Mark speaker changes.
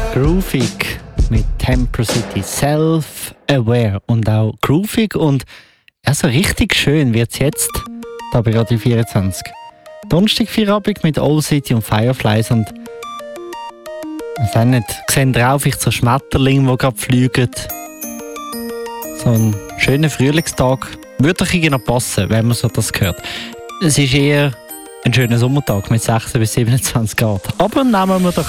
Speaker 1: Groovig mit Temper City, Self-Aware und auch groovig und ja, so richtig schön wird es jetzt, da bei Radio 24. Donnerstag Feierabend mit Old City und Fireflies und ich weiß nicht, sehen drauf ich so Schmetterlinge, die gerade fliegen. So ein schöner Frühlingstag würde doch irgendwie noch passen, wenn man so das hört. Es ist eher ein schöner Sommertag mit 16 bis 27 Grad. Aber nehmen wir doch